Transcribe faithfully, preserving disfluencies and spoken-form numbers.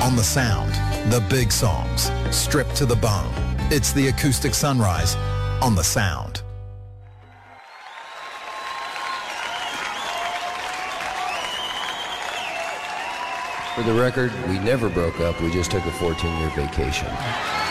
On the Sound, the big songs, stripped to the bone. It's the acoustic sunrise on the Sound. For the record, we never broke up. We just took a fourteen-year vacation.